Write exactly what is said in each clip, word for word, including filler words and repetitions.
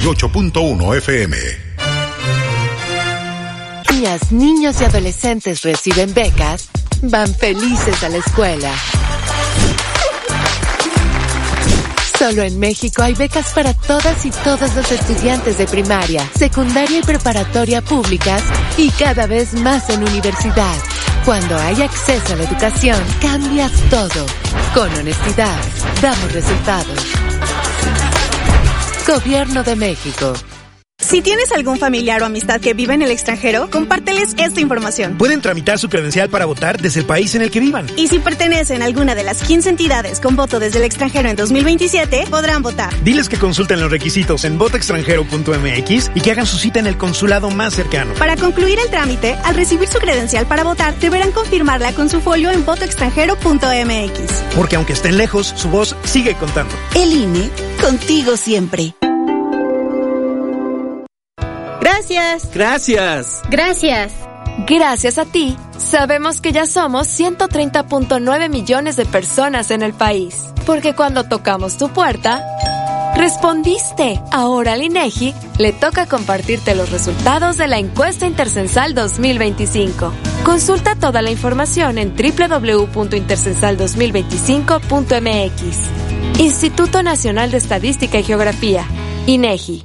ocho punto uno F M. Niñas, niños y adolescentes reciben becas, van felices a la escuela. Solo en México hay becas para todas y todos los estudiantes de primaria, secundaria y preparatoria públicas y cada vez más en universidad. Cuando hay acceso a la educación, cambias todo. Con honestidad, damos resultados. Gobierno de México. Si tienes algún familiar o amistad que vive en el extranjero, compárteles esta información. Pueden tramitar su credencial para votar desde el país en el que vivan. Y si pertenecen a alguna de las quince entidades con voto desde el extranjero en dos mil veintisiete, podrán votar. Diles que consulten los requisitos en voto extranjero punto m x y que hagan su cita en el consulado más cercano. Para concluir el trámite, al recibir su credencial para votar, deberán confirmarla con su folio en voto extranjero punto m x. Porque aunque estén lejos, su voz sigue contando. El I N E, contigo siempre. Gracias. Gracias. Gracias. Gracias a ti, sabemos que ya somos ciento treinta punto nueve millones de personas en el país. Porque cuando tocamos tu puerta, respondiste. Ahora al INEGI le toca compartirte los resultados de la encuesta Intercensal dos mil veinticinco. Consulta toda la información en doble u doble u doble u punto intercensal dos mil veinticinco punto m x. Instituto Nacional de Estadística y Geografía, INEGI.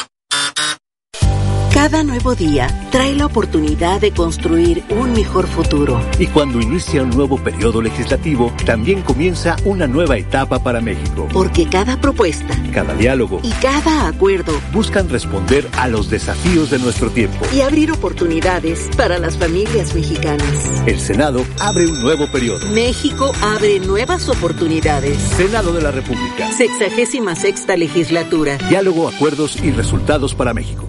Cada nuevo día trae la oportunidad de construir un mejor futuro. Y cuando inicia un nuevo periodo legislativo, también comienza una nueva etapa para México. Porque cada propuesta, cada diálogo y cada acuerdo buscan responder a los desafíos de nuestro tiempo y abrir oportunidades para las familias mexicanas. El Senado abre un nuevo periodo. México abre nuevas oportunidades. Senado de la República. Sexagésima sexta legislatura. Diálogo, acuerdos y resultados para México.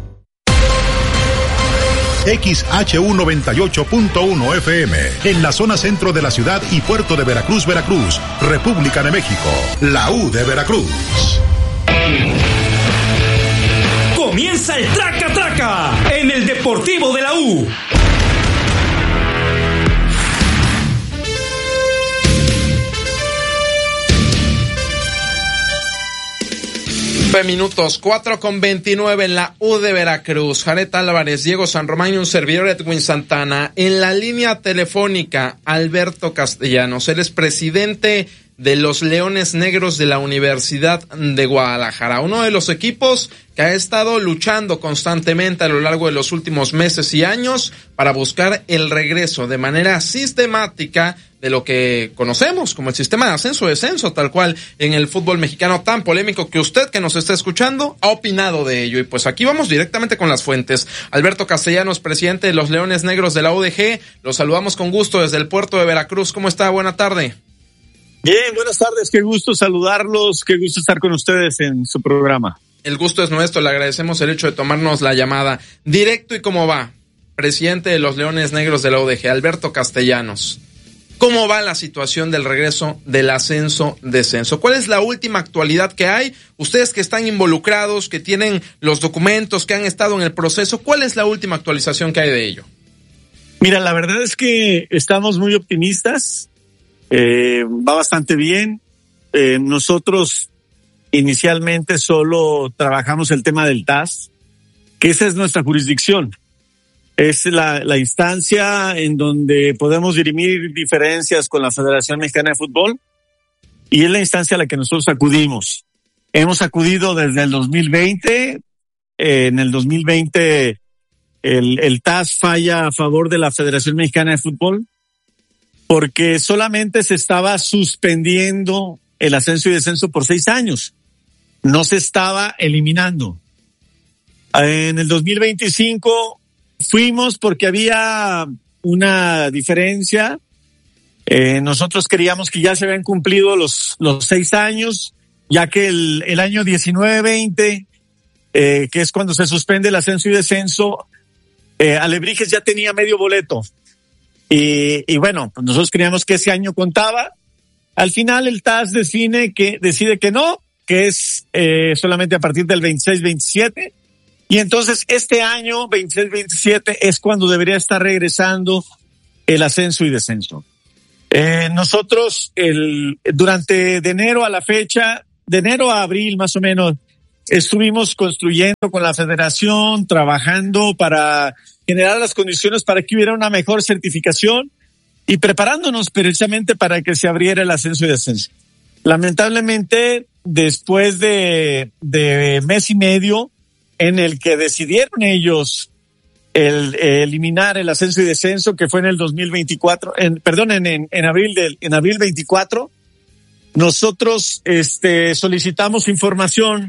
X H U noventa y ocho punto uno F M, en la zona centro de la ciudad y puerto de Veracruz, Veracruz, República de México, la U de Veracruz. Comienza el Traca Traca en el Deportivo de la U. Minutos, cuatro con veintinueve en la U de Veracruz. Jared Álvarez, Diego San Román y un servidor, Edwin Santana. En la línea telefónica, Alberto Castellanos. Él es presidente de los Leones Negros de la Universidad de Guadalajara. Uno de los equipos que ha estado luchando constantemente a lo largo de los últimos meses y años para buscar el regreso de manera sistemática de lo que conocemos como el sistema de ascenso-descenso, tal cual en el fútbol mexicano, tan polémico que usted que nos está escuchando ha opinado de ello. Y pues aquí vamos directamente con las fuentes. Alberto Castellanos, presidente de los Leones Negros de la U D G, los saludamos con gusto desde el puerto de Veracruz. ¿Cómo está? Buena tarde. Bien, buenas tardes, qué gusto saludarlos, qué gusto estar con ustedes en su programa. El gusto es nuestro, le agradecemos el hecho de tomarnos la llamada. Directo y cómo va, presidente de los Leones Negros de la U D G, Alberto Castellanos. ¿Cómo va la situación del regreso del ascenso-descenso? ¿Cuál es la última actualidad que hay? Ustedes que están involucrados, que tienen los documentos, que han estado en el proceso, ¿cuál es la última actualización que hay de ello? Mira, la verdad es que estamos muy optimistas, eh, va bastante bien. Eh, nosotros inicialmente solo trabajamos el tema del T A S, que esa es nuestra jurisdicción. Es la, la instancia en donde podemos dirimir diferencias con la Federación Mexicana de Fútbol y es la instancia a la que nosotros acudimos. Hemos acudido desde el dos mil veinte. Eh, en el dos mil veinte el, el T A S falla a favor de la Federación Mexicana de Fútbol porque solamente se estaba suspendiendo el ascenso y descenso por seis años. No se estaba eliminando. En el dos mil veinticinco fuimos porque había una diferencia. Eh, nosotros queríamos que ya se habían cumplido los, los seis años, ya que el, el año diecinueve veinte, eh, que es cuando se suspende el ascenso y descenso, eh, Alebrijes ya tenía medio boleto. Y, y bueno, pues nosotros creíamos que ese año contaba. Al final el T A S define que, decide que no, que es eh, solamente a partir del veintiséis veintisiete. Y entonces este año, veintiséis veintisiete, es cuando debería estar regresando el ascenso y descenso. Eh, nosotros, el, durante de enero a la fecha, de enero a abril más o menos, estuvimos construyendo con la federación, trabajando para generar las condiciones para que hubiera una mejor certificación y preparándonos precisamente para que se abriera el ascenso y descenso. Lamentablemente, después de, de mes y medio en el que decidieron ellos el, el eliminar el ascenso y descenso, que fue en el dos mil veinticuatro, en, perdón, en, en, en abril del, en abril veinticuatro, nosotros, este, solicitamos información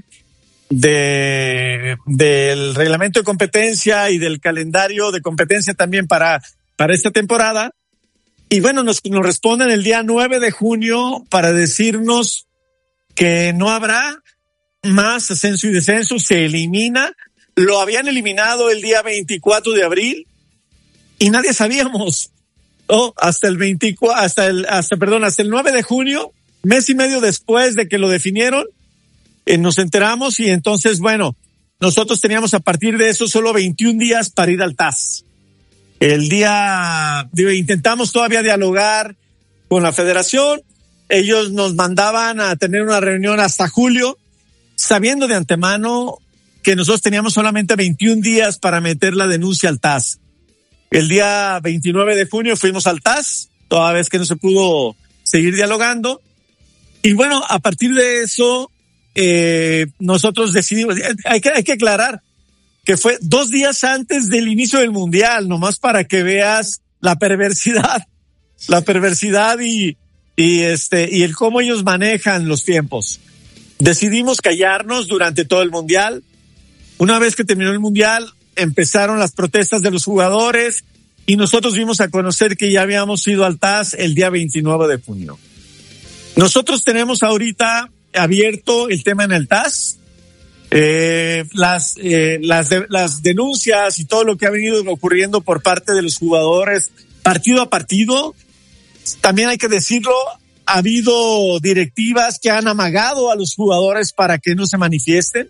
de, del reglamento de competencia y del calendario de competencia también para, para esta temporada. Y bueno, nos, nos responden el día nueve de junio para decirnos que no habrá más ascenso y descenso, se elimina. Lo habían eliminado el día veinticuatro de abril y nadie sabíamos, ¿no? Hasta el veinticuatro, hasta el, hasta, perdón, hasta el nueve de junio, mes y medio después de que lo definieron, eh, nos enteramos y entonces, bueno, nosotros teníamos a partir de eso solo veintiún días para ir al T A S. El día, digo, intentamos todavía dialogar con la federación, ellos nos mandaban a tener una reunión hasta julio, sabiendo de antemano que nosotros teníamos solamente veintiún días para meter la denuncia al T A S. El día veintinueve de junio fuimos al T A S, toda vez que no se pudo seguir dialogando. Y bueno, a partir de eso, eh, nosotros decidimos, hay que, hay que aclarar que fue dos días antes del inicio del Mundial, nomás para que veas la perversidad, la perversidad y, y este, y el cómo ellos manejan los tiempos. Decidimos callarnos durante todo el Mundial. Una vez que terminó el Mundial, empezaron las protestas de los jugadores y nosotros vimos a conocer que ya habíamos ido al T A S el día veintinueve de junio. Nosotros tenemos ahorita abierto el tema en el T A S. Eh, las, eh, las, de, las denuncias y todo lo que ha venido ocurriendo por parte de los jugadores partido a partido. También hay que decirlo, ha habido directivas que han amagado a los jugadores para que no se manifiesten.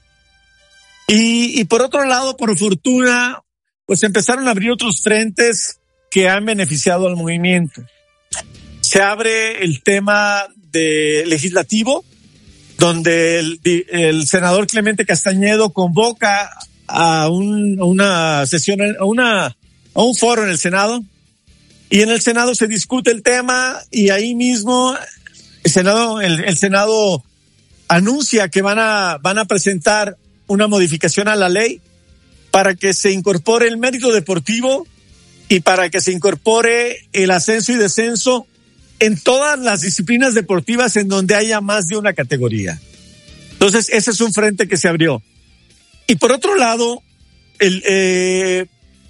Y, y por otro lado, por fortuna, pues empezaron a abrir otros frentes que han beneficiado al movimiento. Se abre el tema de legislativo, donde el, el senador Clemente Castañedo convoca a, un, a una sesión, a una, a un foro en el Senado, y en el Senado se discute el tema, y ahí mismo el Senado, el, el Senado anuncia que van a, van a presentar una modificación a la ley para que se incorpore el mérito deportivo y para que se incorpore el ascenso y descenso en todas las disciplinas deportivas en donde haya más de una categoría. Entonces, ese es un frente que se abrió. Y por otro lado, el, eh,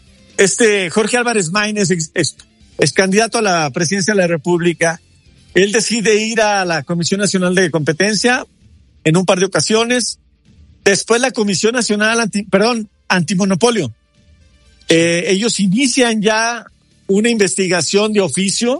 este Jorge Álvarez Maínez es, es, es candidato a la presidencia de la República. Él decide ir a la Comisión Nacional de Competencia en un par de ocasiones. Después la Comisión Nacional anti, perdón, Antimonopolio. Eh, ellos inician ya una investigación de oficio.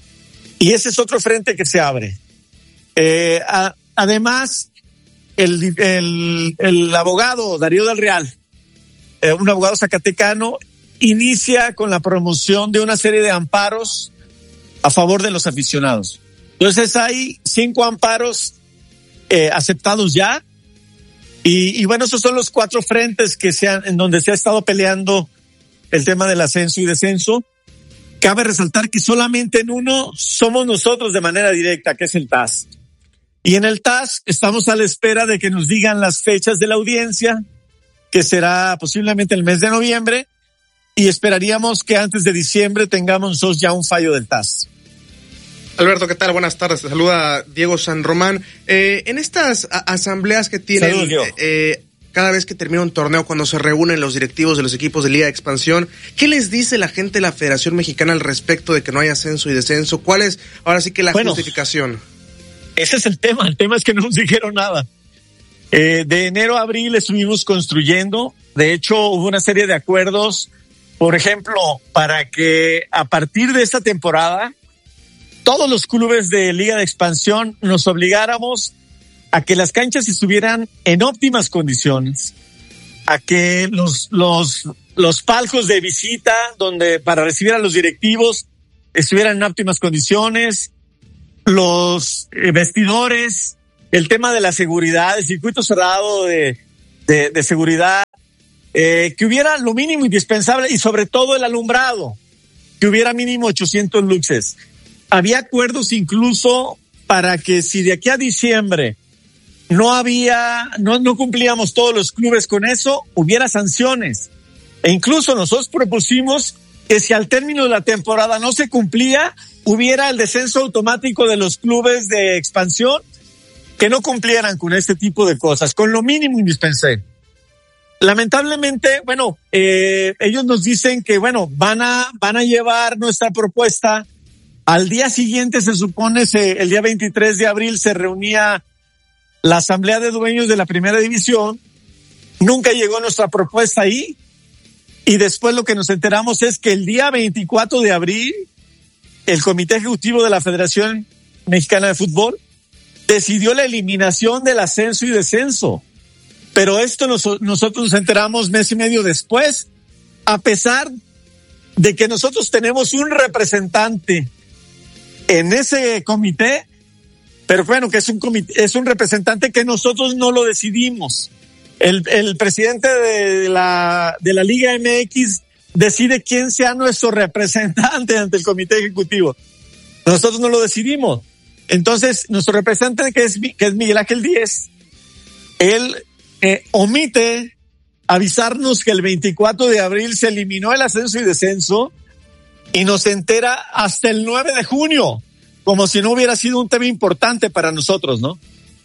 Y ese es otro frente que se abre. Eh, a, además, el, el, el abogado Darío del Real, eh, un abogado zacatecano, inicia con la promoción de una serie de amparos a favor de los aficionados. Entonces hay cinco amparos eh, aceptados ya. Y, y bueno, esos son los cuatro frentes que se han, en donde se ha estado peleando el tema del ascenso y descenso. Cabe resaltar que solamente en uno somos nosotros de manera directa, que es el T A S. Y en el T A S estamos a la espera de que nos digan las fechas de la audiencia, que será posiblemente el mes de noviembre, y esperaríamos que antes de diciembre tengamos ya un fallo del T A S. Alberto, ¿qué tal? Buenas tardes. Te saluda Diego San Román. Eh, en estas a- asambleas que tienen... Saludos, eh, cada vez que termina un torneo, cuando se reúnen los directivos de los equipos de Liga de Expansión, ¿qué les dice la gente de la Federación Mexicana al respecto de que no hay ascenso y descenso? ¿Cuál es ahora sí que la bueno, justificación? Ese es el tema. El tema es que no nos dijeron nada. Eh, de enero a abril estuvimos construyendo. De hecho, hubo una serie de acuerdos, por ejemplo, para que a partir de esta temporada todos los clubes de Liga de Expansión nos obligáramos a que las canchas estuvieran en óptimas condiciones, a que los, los, los palcos de visita donde para recibir a los directivos estuvieran en óptimas condiciones, los eh, vestidores el tema de la seguridad, el circuito cerrado de, de, de seguridad, eh, que hubiera lo mínimo indispensable y sobre todo el alumbrado, que hubiera mínimo ochocientos luxes. Había acuerdos incluso para que si de aquí a diciembre no había, no, no cumplíamos todos los clubes con eso, hubiera sanciones. E incluso nosotros propusimos que si al término de la temporada no se cumplía, hubiera el descenso automático de los clubes de expansión que no cumplieran con este tipo de cosas, con lo mínimo indispensable. Lamentablemente, bueno, eh, ellos nos dicen que, bueno, van a, van a llevar nuestra propuesta. Al día siguiente, se supone, se, el día veintitrés de abril se reunía la asamblea de dueños de la primera división. Nunca llegó nuestra propuesta ahí. Y después lo que nos enteramos es que el día veinticuatro de abril, el Comité Ejecutivo de la Federación Mexicana de Fútbol decidió la eliminación del ascenso y descenso. Pero esto nos, nosotros nos enteramos mes y medio después, a pesar de que nosotros tenemos un representante en ese comité, pero bueno, que es un comité, es un representante que nosotros no lo decidimos. El, el presidente de la, de la Liga M X decide quién sea nuestro representante ante el comité ejecutivo. Nosotros no lo decidimos. Entonces, nuestro representante, que es, que es Miguel Ángel Díez, él eh, omite avisarnos que el veinticuatro de abril se eliminó el ascenso y descenso y nos entera hasta el nueve de junio, como si no hubiera sido un tema importante para nosotros, ¿no?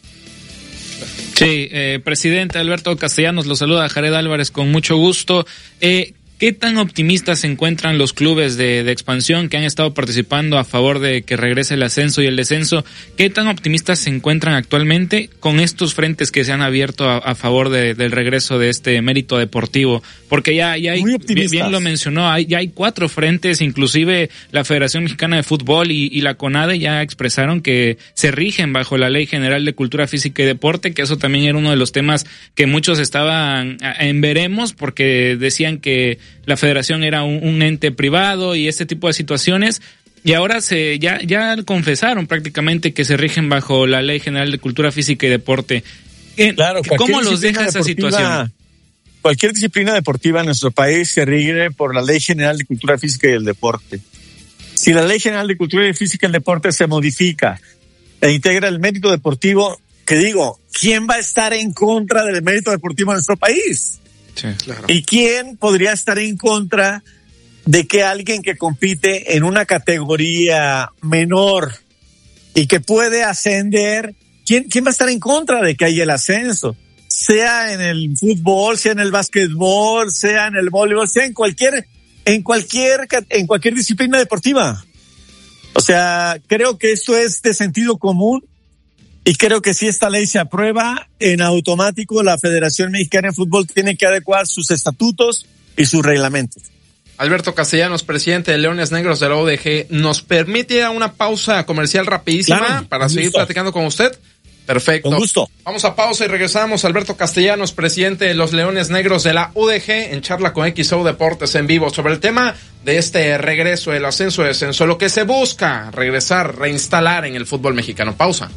Sí, eh, presidente Alberto Castellanos, lo saluda Jared Álvarez con mucho gusto. Eh, ¿Qué tan optimistas se encuentran los clubes de, de expansión que han estado participando a favor de que regrese el ascenso y el descenso? ¿Qué tan optimistas se encuentran actualmente con estos frentes que se han abierto a, a favor de, del regreso de este mérito deportivo? Porque ya, ya hay, bien, bien lo mencionó, hay, ya hay cuatro frentes, inclusive la Federación Mexicana de Fútbol y, y la CONADE ya expresaron que se rigen bajo la Ley General de Cultura Física y Deporte, que eso también era uno de los temas que muchos estaban en veremos, porque decían que la federación era un, un ente privado y este tipo de situaciones, y ahora se ya ya confesaron prácticamente que se rigen bajo la Ley General de Cultura Física y Deporte. Claro, ¿Cómo los deja esa situación? Cualquier disciplina deportiva en nuestro país se rige por la Ley General de Cultura Física y el Deporte. Si la Ley General de Cultura Física y el Deporte se modifica e integra el mérito deportivo, que digo, ¿quién va a estar en contra del mérito deportivo en nuestro país? Sí, claro. ¿Y quién podría estar en contra de que alguien que compite en una categoría menor y que puede ascender, quién, quién va a estar en contra de que haya el ascenso? Sea en el fútbol, sea en el básquetbol, sea en el voleibol, sea en cualquier, en cualquier, en cualquier disciplina deportiva. O sea, creo que esto es de sentido común. Y creo que si esta ley se aprueba, en automático la Federación Mexicana de Fútbol tiene que adecuar sus estatutos y sus reglamentos. Alberto Castellanos, presidente de Leones Negros de la U D G, ¿nos permite una pausa comercial rapidísima claro, para seguir gusto. platicando con usted? Perfecto. Con gusto. Vamos a pausa y regresamos. Alberto Castellanos, presidente de los Leones Negros de la U D G, en charla con X O Deportes en vivo sobre el tema de este regreso, el ascenso y descenso, lo que se busca, regresar, reinstalar en el fútbol mexicano. Pausa.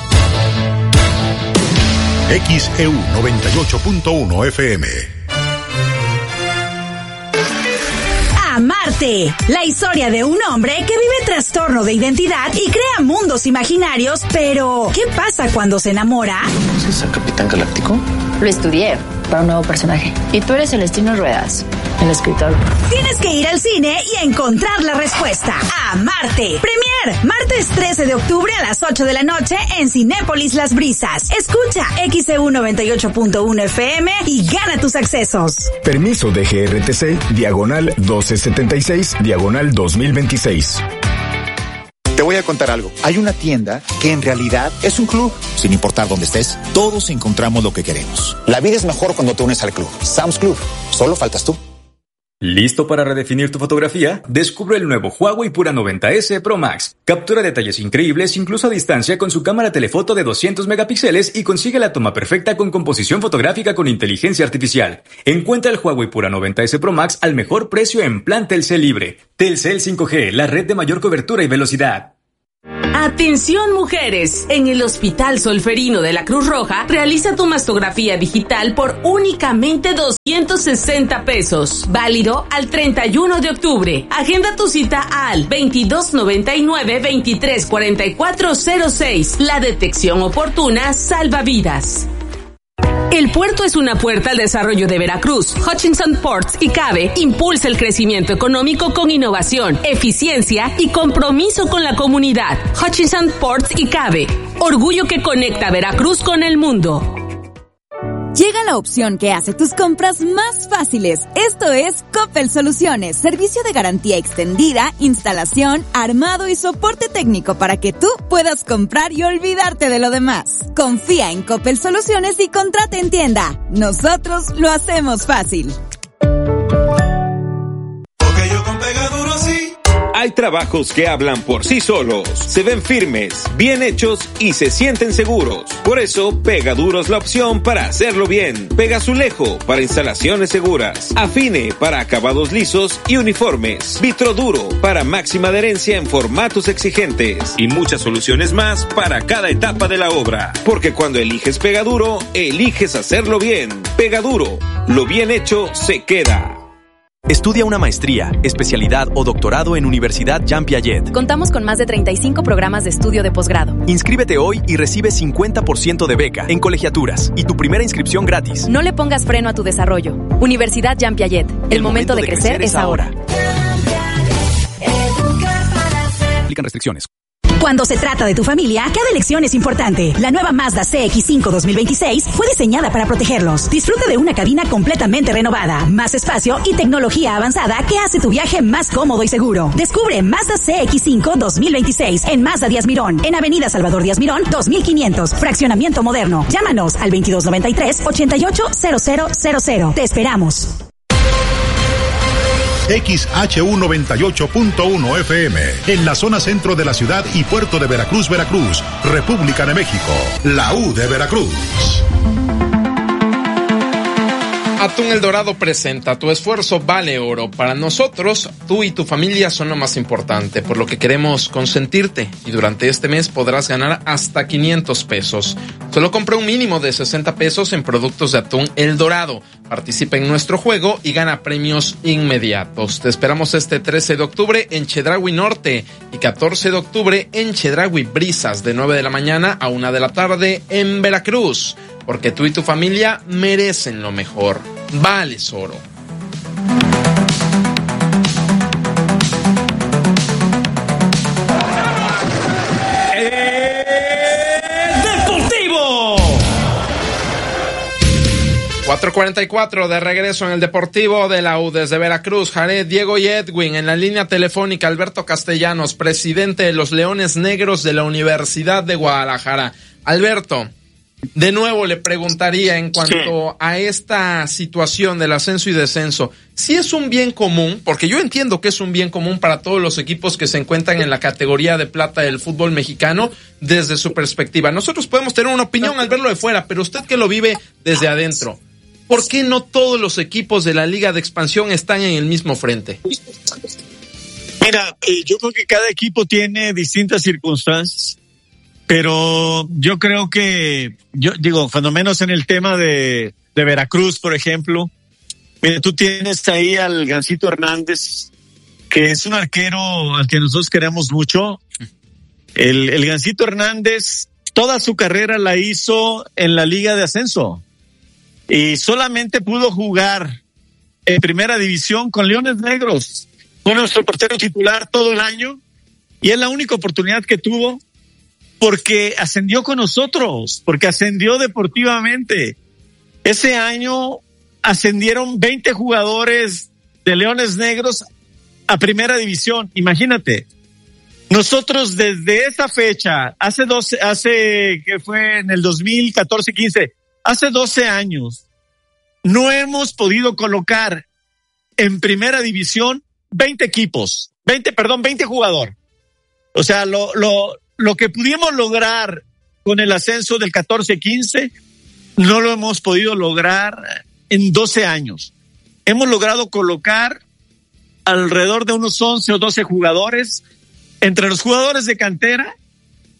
X E U noventa y ocho punto uno F M. Amarte, la historia de un hombre que vive trastorno de identidad y crea mundos imaginarios, pero ¿qué pasa cuando se enamora? ¿Es el Capitán Galáctico? Lo estudié para un nuevo personaje. Y tú eres Celestino Ruedas, el escritor. Tienes que ir al cine y encontrar la respuesta. Amarte. Premier, martes trece de octubre a las ocho de la noche en Cinépolis Las Brisas. Escucha X E U noventa y ocho punto uno F M y gana tus accesos. Permiso de G R T C, diagonal doce setenta y seis, diagonal dos mil veintiséis. Te voy a contar algo. Hay una tienda que en realidad es un club. Sin importar dónde estés, todos encontramos lo que queremos. La vida es mejor cuando te unes al club. Sam's Club. Solo faltas tú. ¿Listo para redefinir tu fotografía? Descubre el nuevo Huawei Pura noventa ese Pro Max. Captura detalles increíbles incluso a distancia con su cámara telefoto de doscientos megapíxeles y consigue la toma perfecta con composición fotográfica con inteligencia artificial. Encuentra el Huawei Pura noventa ese Pro Max al mejor precio en plan Telcel Libre. Telcel cinco G, la red de mayor cobertura y velocidad. Atención mujeres, en el Hospital Solferino de la Cruz Roja realiza tu mastografía digital por únicamente doscientos sesenta pesos, válido al treinta y uno de octubre. Agenda tu cita al veintidós noventa y nueve, veintitrés cuarenta y cuatro cero seis. La detección oportuna salva vidas. El puerto es una puerta al desarrollo de Veracruz. Hutchinson Ports y CABE impulsa el crecimiento económico con innovación, eficiencia y compromiso con la comunidad. Hutchinson Ports y CABE, orgullo que conecta Veracruz con el mundo. Llega la opción que hace tus compras más fáciles. Esto es Coppel Soluciones, servicio de garantía extendida, instalación, armado y soporte técnico para que tú puedas comprar y olvidarte de lo demás. Confía en Coppel Soluciones y contrata en tienda. Nosotros lo hacemos fácil. Hay trabajos que hablan por sí solos, se ven firmes, bien hechos y se sienten seguros. Por eso, Pegaduro es la opción para hacerlo bien. Pegazulejo para instalaciones seguras. Afine para acabados lisos y uniformes. Vitroduro para máxima adherencia en formatos exigentes. Y muchas soluciones más para cada etapa de la obra. Porque cuando eliges Pegaduro, eliges hacerlo bien. Pegaduro, lo bien hecho se queda. Estudia una maestría, especialidad o doctorado en Universidad Jean Piaget. Contamos con más de treinta y cinco programas de estudio de posgrado. Inscríbete hoy y recibe cincuenta por ciento de beca en colegiaturas y tu primera inscripción gratis. No le pongas freno a tu desarrollo. Universidad Jean Piaget. El, El momento, momento de, de crecer, crecer es ahora. Aplican restricciones. Cuando se trata de tu familia, cada elección es importante. La nueva Mazda C X cinco dos mil veintiséis fue diseñada para protegerlos. Disfruta de una cabina completamente renovada, más espacio y tecnología avanzada que hace tu viaje más cómodo y seguro. Descubre Mazda C X cinco dos mil veintiséis en Mazda Díaz Mirón, en Avenida Salvador Díaz Mirón, dos mil quinientos, fraccionamiento moderno. Llámanos al veintidós noventa y tres, ochenta y ocho, cero cero cero cero. Te esperamos. X H U noventa y ocho punto uno F M, en la zona centro de la ciudad y puerto de Veracruz, Veracruz, República de México, la U de Veracruz. Atún El Dorado presenta Tu esfuerzo vale oro. Para nosotros, tú y tu familia son lo más importante, por lo que queremos consentirte. Y durante este mes podrás ganar hasta quinientos pesos. Solo compra un mínimo de sesenta pesos en productos de Atún El Dorado. Participa en nuestro juego y gana premios inmediatos. Te esperamos este trece de octubre en Chedraui Norte y catorce de octubre en Chedraui Brisas, de nueve de la mañana a una de la tarde en Veracruz. Porque tú y tu familia merecen lo mejor. Vales oro. ¡Deportivo! cuatro cuarenta y cuatro de regreso en el Deportivo de la U desde Veracruz. Jared, Diego y Edwin en la línea telefónica. Alberto Castellanos, presidente de los Leones Negros de la Universidad de Guadalajara. Alberto, de nuevo le preguntaría en cuanto sí. a esta situación del ascenso y descenso, si es un bien común, porque yo entiendo que es un bien común para todos los equipos que se encuentran en la categoría de plata del fútbol mexicano desde su perspectiva. Nosotros podemos tener una opinión al verlo de fuera, pero usted que lo vive desde adentro, ¿por qué no todos los equipos de la Liga de Expansión están en el mismo frente? Mira, eh, yo creo que cada equipo tiene distintas circunstancias. Pero yo creo que, yo digo, cuando menos en el tema de, de Veracruz, por ejemplo, mira, tú tienes ahí al Gansito Hernández, que es un arquero al que nosotros queremos mucho. El, el Gansito Hernández, toda su carrera la hizo en la Liga de Ascenso y solamente pudo jugar en Primera División con Leones Negros. Fue nuestro portero titular todo el año y es la única oportunidad que tuvo, porque ascendió con nosotros, porque ascendió deportivamente. Ese año ascendieron veinte jugadores de Leones Negros a Primera División. Imagínate. Nosotros desde esa fecha, hace doce, hace, que fue en el dos mil catorce quince, hace doce años, no hemos podido colocar en Primera División veinte equipos, veinte, perdón, veinte jugadores. O sea, lo, lo, Lo que pudimos lograr con el ascenso del catorce quince, no lo hemos podido lograr en doce años. Hemos logrado colocar alrededor de unos once o doce jugadores, entre los jugadores de cantera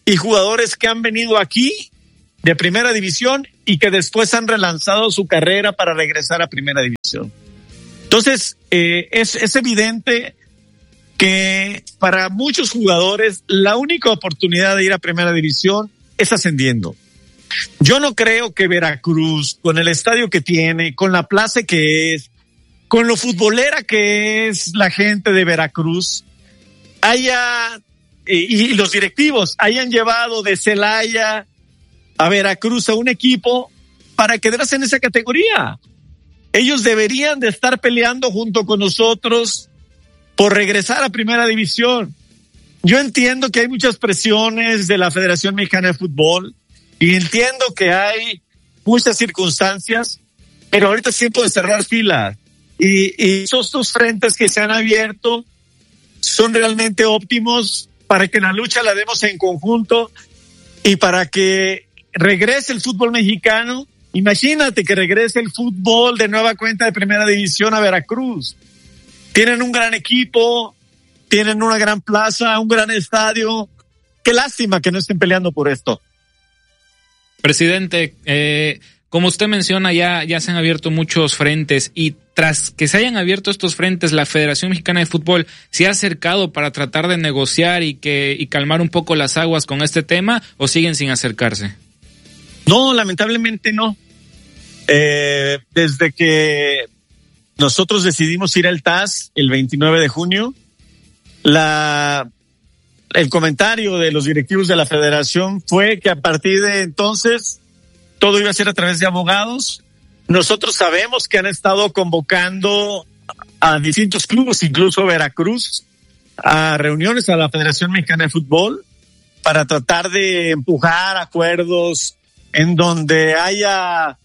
y jugadores que han venido aquí de primera división y que después han relanzado su carrera para regresar a primera división. Entonces, eh, es, es evidente que para muchos jugadores la única oportunidad de ir a primera división es ascendiendo. Yo no creo que Veracruz, con el estadio que tiene, con la plaza que es, con lo futbolera que es la gente de Veracruz, haya, y, y los directivos hayan llevado de Celaya a Veracruz a un equipo para quedarse en esa categoría. Ellos deberían de estar peleando junto con nosotros por regresar a primera división. Yo entiendo que hay muchas presiones de la Federación Mexicana de Fútbol y entiendo que hay muchas circunstancias, pero ahorita es tiempo de cerrar filas. Y, y esos dos frentes que se han abierto son realmente óptimos para que la lucha la demos en conjunto y para que regrese el fútbol mexicano. Imagínate que regrese el fútbol de nueva cuenta de primera división a Veracruz. Tienen un gran equipo, tienen una gran plaza, un gran estadio. Qué lástima que no estén peleando por esto. Presidente, eh, como usted menciona, ya, ya se han abierto muchos frentes y tras que se hayan abierto estos frentes, la Federación Mexicana de Fútbol se ha acercado para tratar de negociar y que y calmar un poco las aguas con este tema, ¿o siguen sin acercarse? No, lamentablemente no. Eh, desde que nosotros decidimos ir al T A S el veintinueve de junio, la el comentario de los directivos de la Federación fue que a partir de entonces todo iba a ser a través de abogados. Nosotros sabemos que han estado convocando a distintos clubes, incluso Veracruz, a reuniones a la Federación Mexicana de Fútbol para tratar de empujar acuerdos en donde haya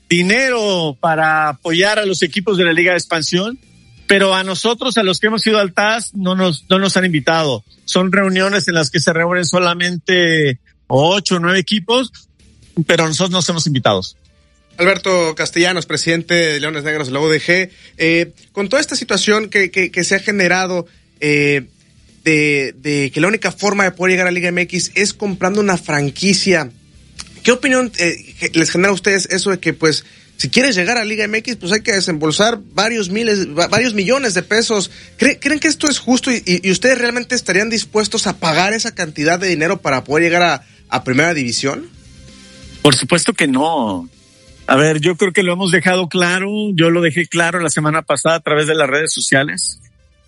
dinero para apoyar a los equipos de la Liga de Expansión, pero a nosotros, a los que hemos ido al T A S, no nos, no nos han invitado. Son reuniones en las que se reúnen solamente ocho o nueve equipos, pero nosotros no somos invitados. Alberto Castellanos, presidente de Leones Negros de la U D G, eh, con toda esta situación que, que, que se ha generado, eh, de, de que la única forma de poder llegar a Liga M X es comprando una franquicia, ¿qué opinión eh, les genera a ustedes eso de que, pues, si quieres llegar a Liga M X, pues hay que desembolsar varios miles, varios millones de pesos? ¿Creen, ¿creen que esto es justo y, y ustedes realmente estarían dispuestos a pagar esa cantidad de dinero para poder llegar a, a Primera División? Por supuesto que no. A ver, yo creo que lo hemos dejado claro, yo lo dejé claro la semana pasada a través de las redes sociales.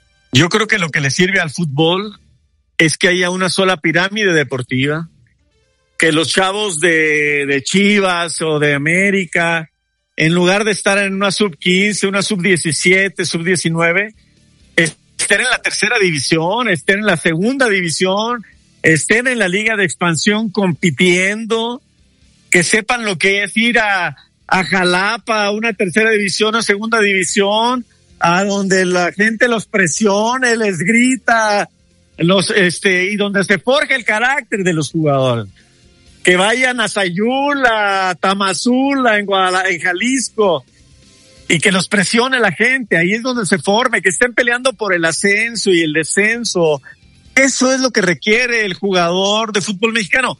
Yo creo que lo que le sirve al fútbol es que haya una sola pirámide deportiva, que los chavos de, de Chivas o de América, en lugar de estar en una sub quince, una sub diecisiete, sub diecinueve, estén en la tercera división, estén en la segunda división, estén en la Liga de Expansión compitiendo, que sepan lo que es ir a, a Jalapa, a una tercera división o segunda división, a donde la gente los presione, les grita, los, este, y donde se forja el carácter de los jugadores. Que vayan a Sayula, a Tamazula, en Guadalajara, en Jalisco, y que los presione la gente, ahí es donde se forme, que estén peleando por el ascenso y el descenso. Eso es lo que requiere el jugador de fútbol mexicano.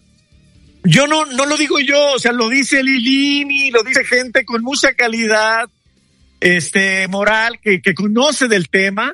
Yo no, no lo digo yo, o sea, lo dice Lilini, lo dice gente con mucha calidad, este, moral, que, que conoce del tema.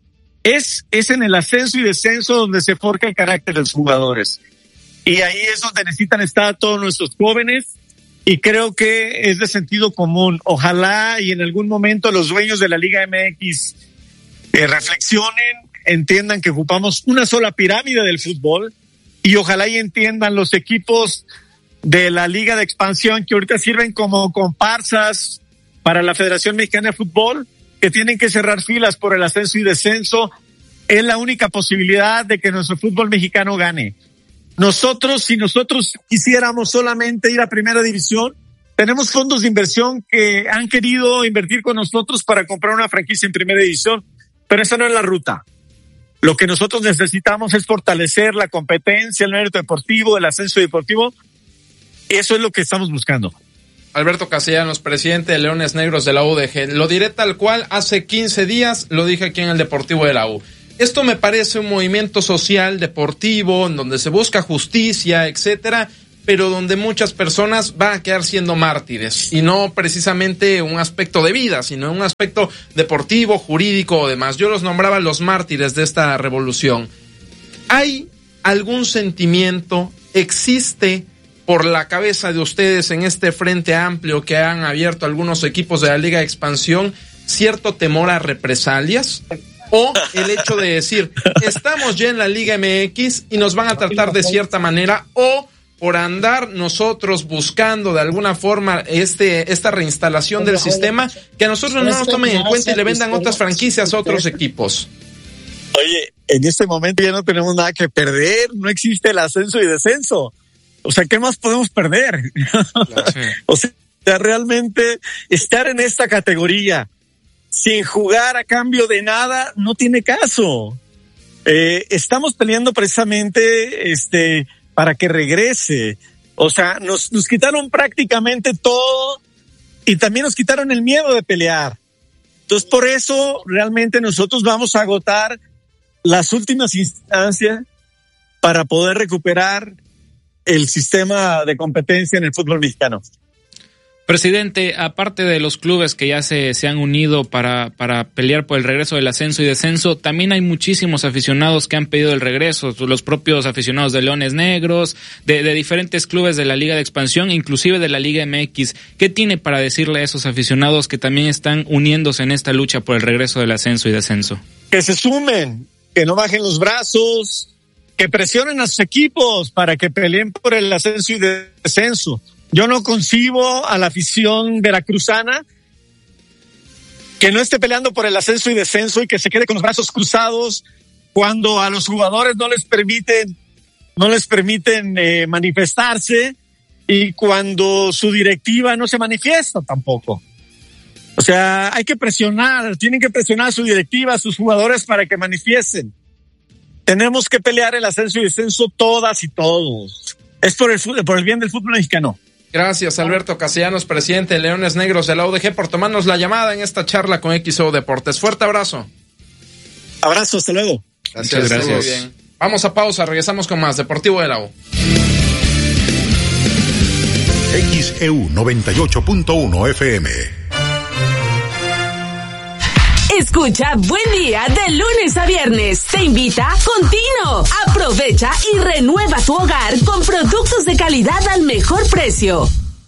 Es, es en el ascenso y descenso donde se forja el carácter de los jugadores. Y ahí es donde necesitan estar todos nuestros jóvenes, y creo que es de sentido común. Ojalá y en algún momento los dueños de la Liga M X eh, reflexionen, entiendan que ocupamos una sola pirámide del fútbol, y ojalá y entiendan los equipos de la Liga de Expansión que ahorita sirven como comparsas para la Federación Mexicana de Fútbol, que tienen que cerrar filas por el ascenso y descenso. Es la única posibilidad de que nuestro fútbol mexicano gane. Nosotros, si nosotros quisiéramos solamente ir a Primera División, tenemos fondos de inversión que han querido invertir con nosotros para comprar una franquicia en Primera División, pero esa no es la ruta. Lo que nosotros necesitamos es fortalecer la competencia, el mérito deportivo, el ascenso deportivo. Eso es lo que estamos buscando. Alberto Castellanos, presidente de Leones Negros de la U D G. Lo diré tal cual, hace quince días lo dije aquí en el Deportivo de la U. Esto me parece un movimiento social, deportivo, en donde se busca justicia, etcétera, pero donde muchas personas van a quedar siendo mártires, y no precisamente un aspecto de vida, sino un aspecto deportivo, jurídico o demás. Yo los nombraba los mártires de esta revolución. ¿Hay algún sentimiento, existe por la cabeza de ustedes en este frente amplio que han abierto algunos equipos de la Liga de Expansión, cierto temor a represalias? O el hecho de decir, estamos ya en la Liga M X y nos van a tratar de cierta manera, o por andar nosotros buscando de alguna forma este esta reinstalación del sistema, que a nosotros no nos tomen en cuenta y le vendan otras franquicias a otros equipos. Oye, en este momento ya no tenemos nada que perder, no existe el ascenso y descenso. O sea, ¿qué más podemos perder? O sea, realmente estar en esta categoría sin jugar a cambio de nada no tiene caso. Eh, estamos peleando precisamente este para que regrese. O sea, nos, nos quitaron prácticamente todo y también nos quitaron el miedo de pelear. Entonces, por eso realmente nosotros vamos a agotar las últimas instancias para poder recuperar el sistema de competencia en el fútbol mexicano. Presidente, aparte de los clubes que ya se, se han unido para, para pelear por el regreso del ascenso y descenso, también hay muchísimos aficionados que han pedido el regreso, los propios aficionados de Leones Negros, de, de diferentes clubes de la Liga de Expansión, inclusive de la Liga M X. ¿Qué tiene para decirle a esos aficionados que también están uniéndose en esta lucha por el regreso del ascenso y descenso? Que se sumen, que no bajen los brazos, que presionen a sus equipos para que peleen por el ascenso y descenso. Yo no concibo a la afición veracruzana que no esté peleando por el ascenso y descenso y que se quede con los brazos cruzados cuando a los jugadores no les permiten, no les permiten eh, manifestarse, y cuando su directiva no se manifiesta tampoco. O sea, hay que presionar, tienen que presionar a su directiva, a sus jugadores para que manifiesten. Tenemos que pelear el ascenso y descenso todas y todos. Es por el, por el bien del fútbol mexicano. Gracias, Alberto Castellanos, presidente de Leones Negros de la U D G, por tomarnos la llamada en esta charla con X O Deportes. Fuerte abrazo. Abrazo, hasta luego. Gracias, Muchas gracias. Muy bien. Vamos a pausa, regresamos con más Deportivo de la U. X E U noventa y ocho punto uno F M. Escucha Buen Día de lunes a viernes. Te invita Contino. Aprovecha y renueva tu hogar con productos de calidad al mejor precio.